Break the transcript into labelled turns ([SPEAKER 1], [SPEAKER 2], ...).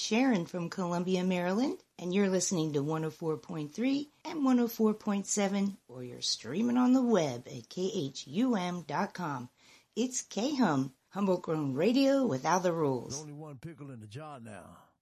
[SPEAKER 1] Sharon from Columbia, Maryland, and you're listening to 104.3 and 104.7, or you're streaming on the web at khum.com. It's K-Hum, Humboldt Grown Radio without the rules.
[SPEAKER 2] There's only one pickle in the jar now.